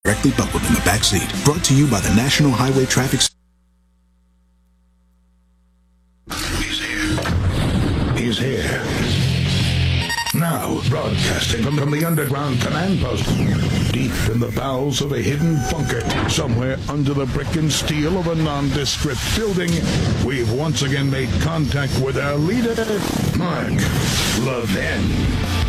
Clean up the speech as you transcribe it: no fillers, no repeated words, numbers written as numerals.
directly buckled in the back seat. Brought to you by the National Highway Traffic. He's here. Now, broadcasting from the underground command post, deep in the bowels of a hidden bunker, somewhere under the brick and steel of a nondescript building, we've once again made contact with our leader, Mark Levin.